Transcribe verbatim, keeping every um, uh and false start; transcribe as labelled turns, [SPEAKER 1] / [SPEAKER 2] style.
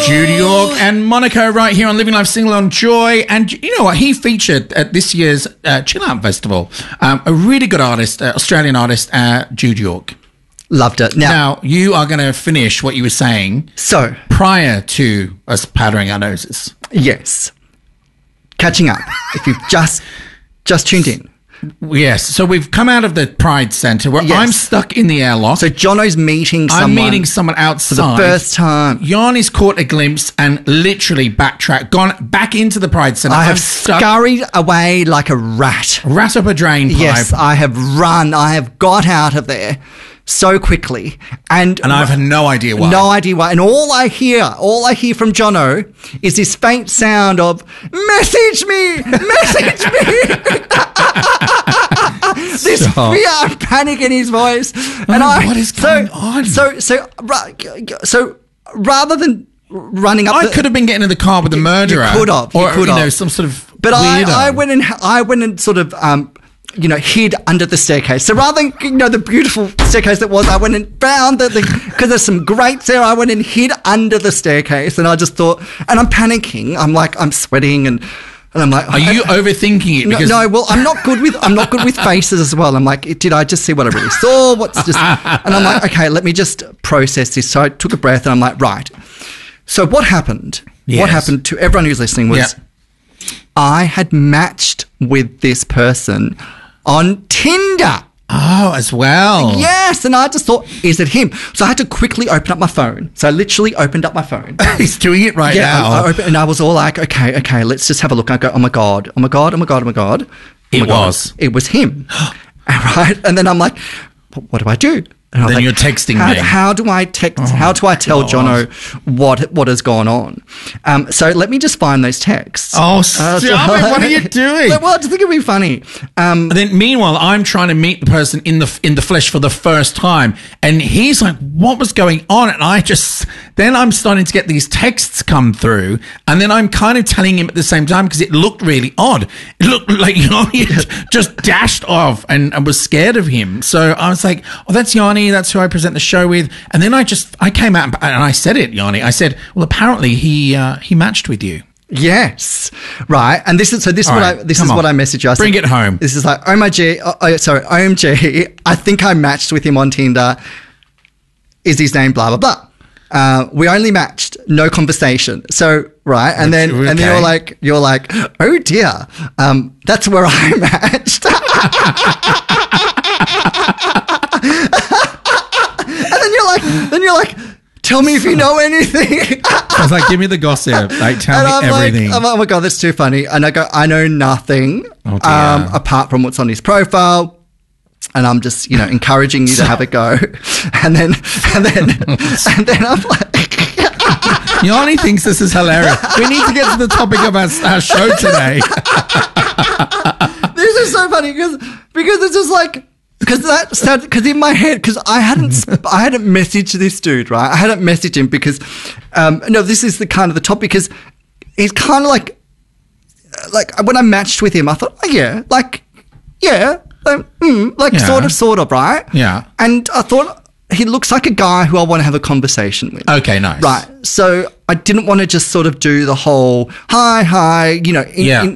[SPEAKER 1] Judy York and Monaco right here on Living Life Single on Joy. And you know what? He featured at this year's uh, Chill Out Festival. Um, a really good artist, uh, Australian artist, uh, Judy York.
[SPEAKER 2] Loved it.
[SPEAKER 1] Now,
[SPEAKER 2] Now,
[SPEAKER 1] now you are going to finish what you were saying
[SPEAKER 2] so,
[SPEAKER 1] prior to us powdering our noses.
[SPEAKER 2] yes. Catching up. If you've just just tuned in.
[SPEAKER 1] Yes. So we've come out of the Pride Centre where
[SPEAKER 2] Yes.
[SPEAKER 1] I'm stuck in the airlock.
[SPEAKER 2] So Jono's meeting someone.
[SPEAKER 1] I'm meeting someone outside.
[SPEAKER 2] For the first time.
[SPEAKER 1] Yanni's caught a glimpse and literally backtracked, gone back into the Pride Centre.
[SPEAKER 2] I
[SPEAKER 1] I'm
[SPEAKER 2] have
[SPEAKER 1] stuck.
[SPEAKER 2] scurried away like a rat.
[SPEAKER 1] Rat up a drain pipe.
[SPEAKER 2] Yes, I have run. I have got out of there so quickly. And,
[SPEAKER 1] And I've had no idea why.
[SPEAKER 2] No idea why. And all I hear, all I hear from Jono is this faint sound of, message me, message me. This
[SPEAKER 1] Stop.
[SPEAKER 2] fear and panic in his voice. And
[SPEAKER 1] Oh,
[SPEAKER 2] I,
[SPEAKER 1] what is
[SPEAKER 2] so,
[SPEAKER 1] going on?
[SPEAKER 2] So, so, ra- so rather than running up
[SPEAKER 1] I
[SPEAKER 2] the,
[SPEAKER 1] could have been getting in the car with the murderer.
[SPEAKER 2] could have, you
[SPEAKER 1] Or,
[SPEAKER 2] could
[SPEAKER 1] you know,
[SPEAKER 2] have.
[SPEAKER 1] some sort of
[SPEAKER 2] But I,
[SPEAKER 1] weirdo.
[SPEAKER 2] I went and I went and sort of um, you know, hid under the staircase. So rather than, you know, the beautiful staircase that was, I went and found that the because there's some grates there. I went and hid under the staircase, and I just thought, and I'm panicking. I'm like, I'm sweating, and and I'm like,
[SPEAKER 1] Are you overthinking it?
[SPEAKER 2] No,
[SPEAKER 1] Because
[SPEAKER 2] no, well, I'm not good with I'm not good with faces as well. I'm like, did I just see what I really saw? What's just? And I'm like, okay, let me just process this. So I took a breath, and I'm like, right. So what happened?
[SPEAKER 1] Yes.
[SPEAKER 2] What happened to everyone who's listening was,
[SPEAKER 1] Yeah.
[SPEAKER 2] I had matched with this person on Tinder.
[SPEAKER 1] Oh, as well.
[SPEAKER 2] Yes, and I just thought, is it him? So I had to quickly open up my phone. So I literally opened up my phone.
[SPEAKER 1] He's doing it right
[SPEAKER 2] Yeah,
[SPEAKER 1] now.
[SPEAKER 2] I, I opened, and I was all like, okay, okay, let's just have a look. I go, oh my God, oh my God, oh my God, oh my God. Oh
[SPEAKER 1] It
[SPEAKER 2] my God.
[SPEAKER 1] was.
[SPEAKER 2] It was him. Right? And then I'm like, "What- what do I do? And I was
[SPEAKER 1] Then
[SPEAKER 2] like,
[SPEAKER 1] you're texting
[SPEAKER 2] how,
[SPEAKER 1] me. Oh,
[SPEAKER 2] How do I text? how do I tell
[SPEAKER 1] God.
[SPEAKER 2] Jono what what has gone on? Um, so let me just find those texts.
[SPEAKER 1] Oh, stop it. What are you doing?
[SPEAKER 2] Well, I just think it'd be funny. Um,
[SPEAKER 1] And then, meanwhile, I'm trying to meet the person in the in the flesh for the first time, and he's like, "What was going on?" And I just then I'm starting to get these texts come through, and then I'm kind of telling him at the same time because it looked really odd. It looked like Yanni had just dashed off, and I was scared of him. So I was like, "Oh, that's Yanni. That's who I present the show with." And then I just I came out and, and I said it, Yanni. I said, "Well, apparently he uh, he matched with you."
[SPEAKER 2] Yes, right. And this is so. This is
[SPEAKER 1] All
[SPEAKER 2] what
[SPEAKER 1] right,
[SPEAKER 2] I. This
[SPEAKER 1] come
[SPEAKER 2] is
[SPEAKER 1] on.
[SPEAKER 2] what I messaged you. I
[SPEAKER 1] Bring
[SPEAKER 2] said,
[SPEAKER 1] it home.
[SPEAKER 2] This is like, oh my G. Oh, oh, sorry, O M G. I think I matched with him on Tinder. Is his name blah blah blah? Uh, we only matched, no conversation. So right, and then and then
[SPEAKER 1] Okay.
[SPEAKER 2] you're like you're like, oh dear, um, that's where I matched. And then you're like, then you're like, tell me if you know anything.
[SPEAKER 1] I was like, "Give me the gossip. Like, tell
[SPEAKER 2] And
[SPEAKER 1] me
[SPEAKER 2] I'm
[SPEAKER 1] everything."
[SPEAKER 2] like, I'm like, oh my God, that's too funny. And I go, I know nothing
[SPEAKER 1] Oh, dear.
[SPEAKER 2] um, apart from what's on his profile. And I'm just, you know, encouraging you to have a go. And then, and then, and then I'm like,
[SPEAKER 1] Yanni thinks this is hilarious. We need to get to the topic of our, our show today.
[SPEAKER 2] this is so funny because because it's just like because that sounded because in my head because I hadn't sp- I hadn't messaged this dude, right? I hadn't messaged him because um, no, this is the kind of the topic because he's kind of like like when I matched with him, I thought, oh yeah, like yeah, um, mm, like
[SPEAKER 1] Yeah.
[SPEAKER 2] sort of, sort of, right?
[SPEAKER 1] Yeah.
[SPEAKER 2] And I thought he looks like a guy who I want to have a conversation with.
[SPEAKER 1] Okay, nice.
[SPEAKER 2] Right. So I didn't want to just sort of do the whole hi, hi, you know, in,
[SPEAKER 1] Yeah.
[SPEAKER 2] in,